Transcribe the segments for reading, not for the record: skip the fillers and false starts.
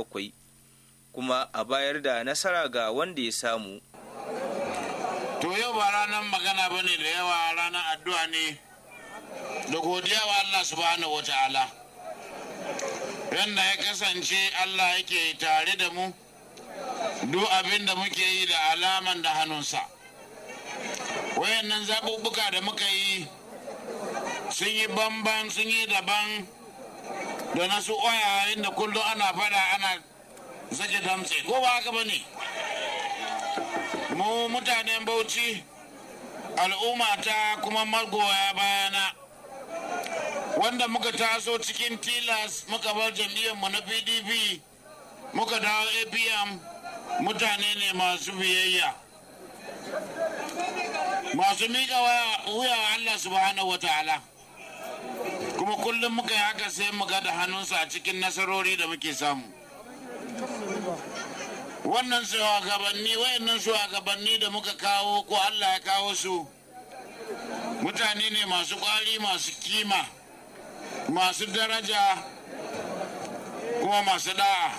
7 kuma a bayar da nasara ga wanda ya samu. To yau ba ranar magana ba ne da yawa, ranar addu'a ne da godiya wa Allah subhanahu wata'ala. Yanda ya kasance Allah yake tare da mu duk abin da muke yi da alaman da hannunsa. Wayannan zaɓuɓɓuka da muka yi sun yi bamban, sun yi daban da nasu oya inda kullum ana fada ana zage damtse, ko ba haka ba ne? Mu mutanen Bauchi, al'umma ta kuma magoya bayana, wanda muka taso cikin tilas muka bar jam'iyyarmu na PDP muka dawo APM, mutane ne masu biyayya, masu miƙa wuya wa Allah subhanahu wa ta'ala. Kuma kullum muka yi haka sai muga da hannunsa a cikin nasarori da muke samu. Wayannan shugabanni da muka kawo ko Allah ya kawo su, mutane ne masu kwari, masu kima, masu daraja, kuma masu da'a.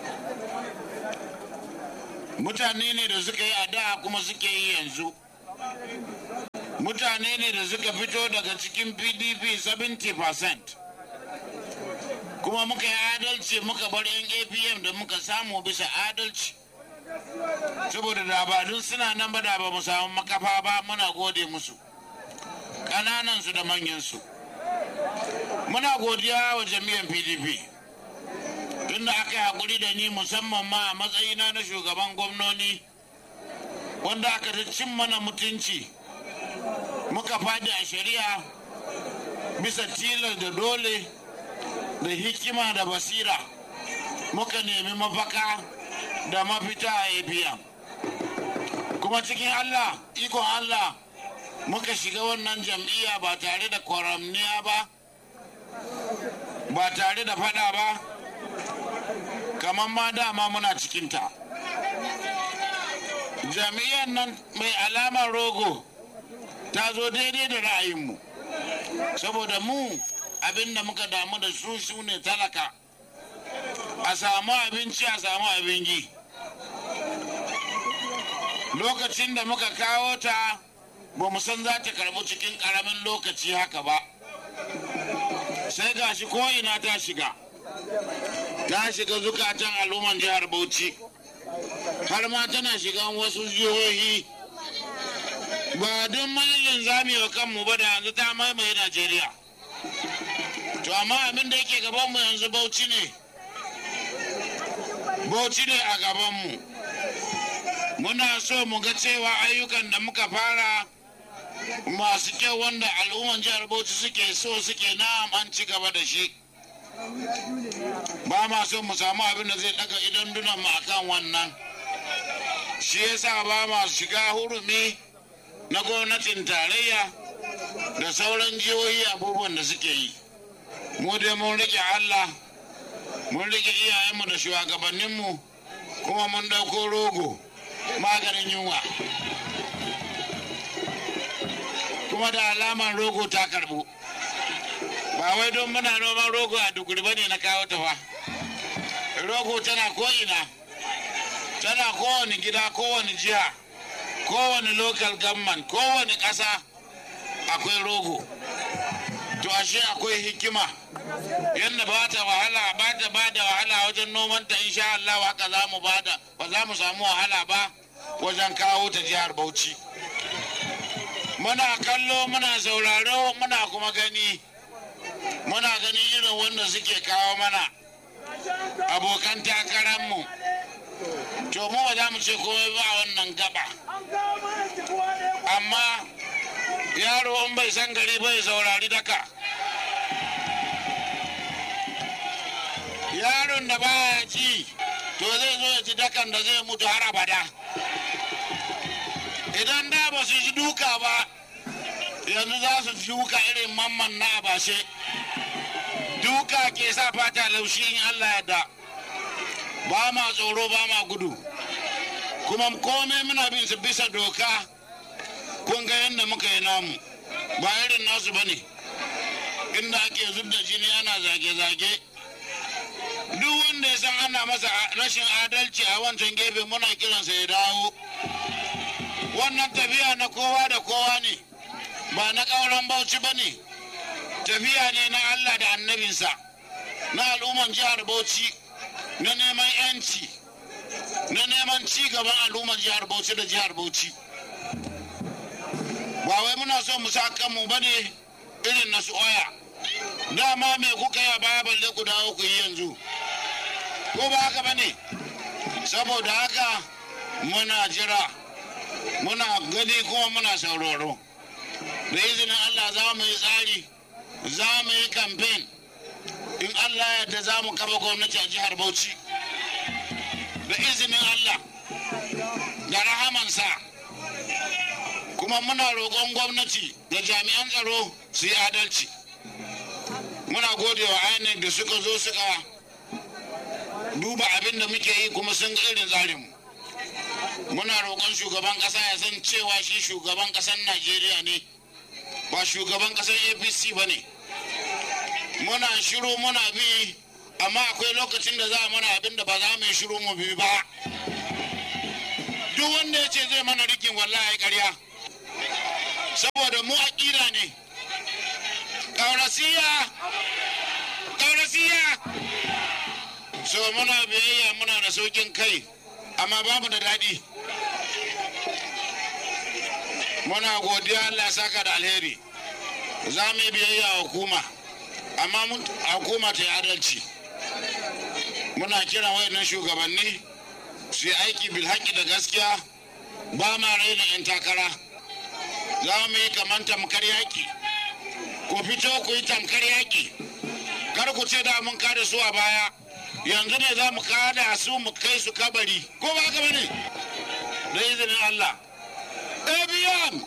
Mutane ne da suka yi a da kuma suke yi yanzu. Mutane ne da suka fito daga cikin PDP 70%. Kuma muka yi adalci, muka bar yan APM da muka samu bisa adalci. Saboda dabadun suna nan ba da ba mu samu makafa ba, muna gode musu, ƙananansu da manyansu. Muna godiya wa jami'an PDP tunda aka yi haƙuri da ni, musamman ma a matsayina na shugaban gwamnoni, wanda aka cin mana mutunci, muka fadi a shari'a bisa tilas da dole da hikima da basira, muka nemi mafaka da mafita a APM. Kuma cikin Allah, ikon Allah, muka shiga wannan jam'iyya ba tare da kwaramniya ba, ba tare da fada ba, kamar ma dama muna cikinta. Jam'iyyar nan mai alamar rogo ta zo daidai da ra'ayinmu, saboda mu abinda muka damu da su ne talaka, a samu abinci, a samu abin yi. Lokacin da muka kawo ta ba mu san za ta karɓi cikin ƙaramin lokaci haka ba, sai gashi ko'ina ta shiga zukatan al'umman jihar Bauchi, har ma tana shigan wasu jihohi. Ba don malilin zami wa kanmu ba da yanzu ta maimaye Najeriya. To amma abin da yake gabanmu yanzu Bauchi ne a gabanmu. Muna so mu ga cewa ayyukan da muka fara masu kyau wanda al'umman jihar Bauchi suke so, suke na'am, an ci gaba da shi. Ba ma so mu samu abin da zai daga idan dunanmu akan wannan. Shi yasa ba ma shiga hurumi na gwamnatin tarayya da sauran jihohi abubuwan da suke yi. Mu dai mun rike Allah, mun rike iyayenmu da shugabanninmu, kuma mun dauko rogo, maganin yunwa. Kuma da alaman rogo ta karbu. Ba wai don muna noman rogo a Duguri bane na kawo ta fa. Rogo tana ko'ina, tana kowane gida, kowane jiha, kowane local government, kowane ƙasa akwai rogo. To ashe akwai hikima, yadda ba ta bada wahala wajen nomanta, insha Allah haka ba za mu samu wahala ba wajen kawo ta jihar Bauchi. Muna kallo, muna sauraro, muna kuma gani, irin wanda suke kawo mana abokan takararmu. To mu ba za mu ce komai ba a wannan gaba, amma yaro in bai san gari bai saurari daka. Yaron da baya ci to zai zo ya ci dakan da zai mutu har abada. Idan da ba su ji duka ba, yanzu za su ji duka irin mamman na abashe. Duka ke sa fata laushi in Allah ya da. Ba ma tsoro, ba ma gudu, kuma komai muna bin su bisa doka. Kun ga yadda muka yi namu, ba irin nasu ba ne, inda ake zub da jini ana zage-zage. duk wanda ya san ana masa rashin adalci a wancan gefe muna kiransa ya dawo. Wannan tafiya na kowa da kowa ne, ba na ƙauren Bauchi ba ne, tafiya ne na Allah da annabinsa, na al'umman jihar Bauchi, na neman 'yanci, na neman ci gaban al'umman jihar Bauchi da jihar Bauchi. Ba wai muna so mu sa kanmu ba ne irin na su oya. Dama me kuka yi a baya balle ku dawo ku yi yanzu. Ko ba haka ba ne? Saboda haka muna jira, muna gani kuma muna sauraro. Da izinin Allah za mu yi tsari, za mu yi kamfen. In Allah yadda za mu kafa gwamnati a jihar Bauchi. Da izinin Allah, da rahamansa. Kuma muna roƙon gwamnati da jami'an tsaro su yi adalci. Muna gode wa INEC da suka zo suka duba abin da muke yi kuma sun ga irin tsarinmu. Muna roƙon shugaban ƙasa ya san cewa shi shugaban ƙasar Najeriya ne, ba shugaban ƙasar APC ba ne. Muna shiru muna bi, amma akwai lokacin da za a mana abin da ba za mu yi shiru mu bi ba. Duk wanda ya ce zai mana rikin wallahi ƙarya. Saboda mu aƙida ne. Ƙaurasiya! So muna biyayya muna da saukin kai, amma babu da daɗi. Muna godiya Allah ya saka da alheri. Za mu yi biyayya wa hukuma, amma hukuma ta yi adalci. Muna kiran wayannan shugabanni su yi aiki bilhaƙi da gaskiya, ba ma raina 'yan takara. Za mu yi kamar tamkar yaƙi. Ku fito ku yi tamkar yaƙi. Kar ku ce da mun kada su a baya. Yanzu ne za mu kada su mu kai su kabari. Ko ba haka bane? Da izinin Allah. ABM!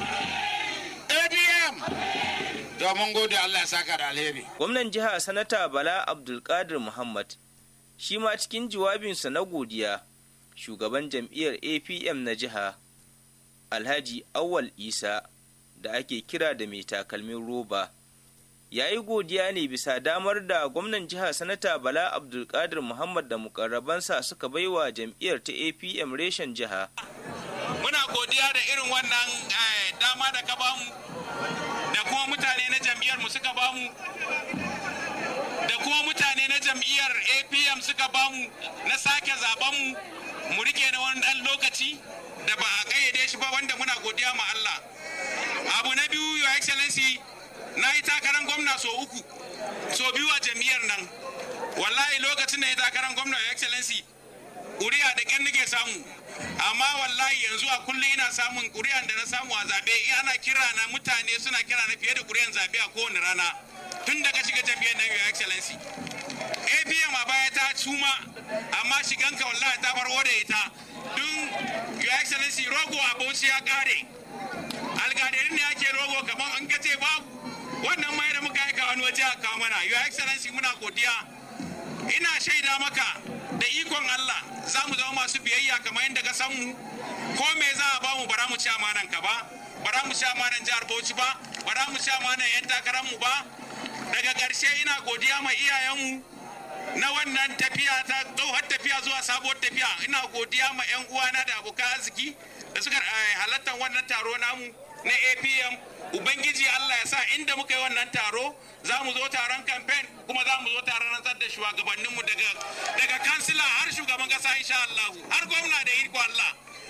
Da mun gode Allah ya saka da alheri. Gwamnan jiha Sanata Bala Abdulkadir Muhammad shi ma cikin jawabinsa na godiya, shugaban jam'iyyar APM na jiha Alhaji Awwal Isa da ake kira da mai takalmin roba ya yi godiya ne bisa damar da gwamnan jiha Sanata Bala Abdulkadir Muhammad da mukarrabansa suka baiwa jam'iyyar ta APM reshen jiha. Muna godiya da irin wannan dama da ka bamu da kuma mutane na jam'iyyar mu suka bamu da kuma mutane na jam'iyyar APM suka bamu na sake zaben mu rike na wani dan lokaci da ba a kayyade shi ba, wanda muna godiya ma Allah. Abu na biyu, Your Excellency, na yi takarar gwamna so uku, so biyu a jam'iyyar nan. Wallahi lokacin da ya takarar gwamna, Your Excellency, ƙuri'a da ƙyan nake samu. Amma wallahi yanzu a kullum ina samun ƙuri'an da na samu a zaɓe, ana kira na mutane suna kira na fiye da ƙuri'an zaɓe a kowane rana. Tun daga shiga jam'iyyar nan, Your Excellency. APM a baya ta suma, amma shiganka wallahi ta bar da ita. Dun Your Excellency, rogo a Bauchi ya ƙare. Alƙadarin ne ake rogo kamar an kace babu. Wannan mai da muka aika wani waje a kawo mana. Your Excellency, muna godiya. Ina shaida maka da ikon Allah za mu zama masu biyayya kamar yadda ka san mu. Ko me za a bamu bara mu ci amanan ka ba, bara mu ci amanan jihar Bauchi ba, bara mu ci amanan 'yan takarar mu ba. Daga ƙarshe ina godiya ma iyayenmu na wannan tafiya ta tsohon tafiya zuwa sabuwar tafiya. Ina godiya ma 'yan uwana da abokan arziki da suka halartar wannan taro namu na APM. Ubangiji Allah ya sa inda muka yi wannan taro za mu zo taron kamfen, kuma za mu zo taron rantsar da shugabanninmu daga kansila har shugaban kasa insha Allah, har gwamna da iko Allah.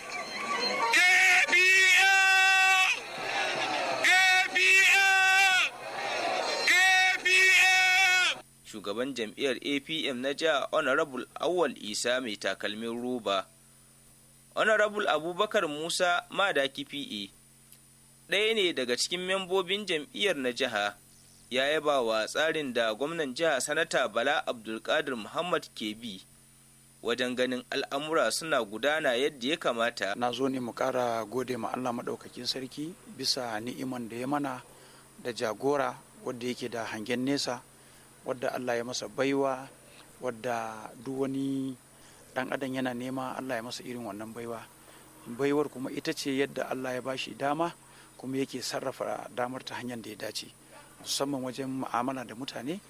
Shugaban jam'iyyar APM na jiha Honorable Awwal Isa mai takalmin roba. Honorable Abubakar Musa Madaki PA ɗaya ne daga cikin membobin jam'iyyar na jiha, ya yaba wa tsarin da gwamnan jiha Sanata Bala Abdulkadir Muhammad ke bi wajen ganin al'amura suna gudana yadda ya kamata. Na zo ne mu ƙara gode ma Allah maɗaukakin sarki bisa ni'iman da ya mana da jagora wadda yake da hangen nesa, wadda Allah ya masa baiwa, wadda duk wani ɗan adam yana nema Allah ya masa irin wannan baiwar kuma ita ce yadda Allah ya bashi dama kuma yake sarrafa damar ta hanyar da ya dace, musamman wajen mu'amala da mutane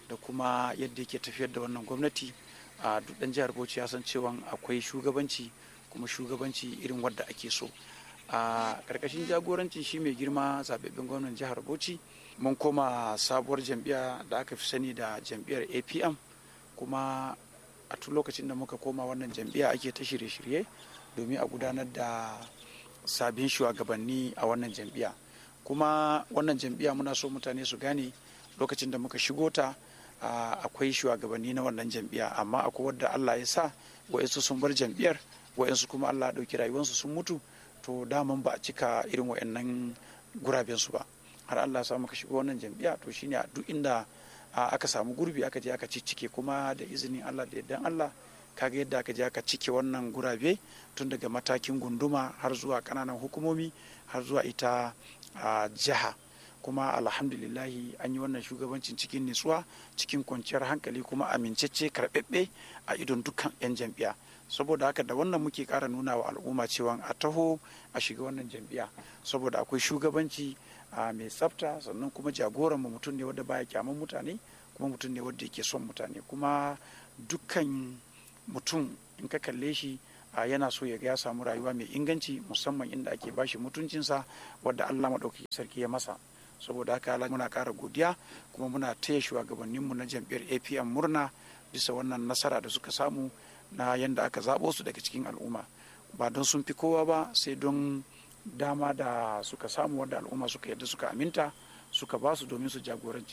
da kuma yadda yake tafiyar da wannan gwamnati. A duk ɗan jihar Bauchi ya san cewa akwai shugabanci, kuma shugabanci irin wadda ake so. A ƙarƙashin jagorancin shi mai girma zaɓaɓɓen gwamnan jihar Bauchi, mun koma sabuwar jam'iyya da aka fi sani da jam'iyyar APM, kuma a tun lokacin da muka koma wannan jam'iyya ake ta shirye-shirye domin a gudanar da sabbin shugabanni a wannan jam'iyya. Kuma wannan jam'iyya muna so mutane su gane lokacin da muka shigo ta akwai shugabanni na wannan jam'iyya, amma akwai wadda Allah ya sa wa'insu sun bar jam'iyyar, wa'insu kuma Allah ya ɗauki rayuwarsu sun mutu, to daman ba a cika irin wa'annan guraben su ba. Har Allah ya sa muka shigo wannan jam'iyya, to shine a duk inda aka samu gurbi aka je aka cike, kuma da izinin Allah da yardan Allah kaga yadda aka je aka cike wannan gurabe tun daga matakin gunduma har zuwa kananan hukumomi har zuwa ita jiha. Kuma alhamdulillahi an yi wannan shugabancin cikin nutsuwa, cikin kwanciyar hankali, kuma amincacce karɓaɓɓe a idon dukkan 'yan jam'iyya. Saboda haka da wannan muke ƙara nuna wa al'umma cewa a taho a shiga wannan jam'iyya, saboda akwai shugabanci mai tsafta, sannan kuma jagoran mu mutum ne wanda baya kyaman mutane, kuma mutum ne wanda yake son mutane, kuma dukkan mutum in ka kalle shi yana so ya ga ya samu rayuwa mai inganci, musamman inda ake bashi mutuncinsa wadda Allah maɗaukakin sarki ya masa. Saboda haka muna ƙara godiya, kuma muna taya shugabanninmu na jam'iyyar APM murna bisa wannan nasara da suka samu na yadda aka zaɓo su daga cikin al'umma, ba don sun fi kowa ba, sai don dama da suka samu wadda al'umma suka yadda suka aminta suka ba su domin su jagoranci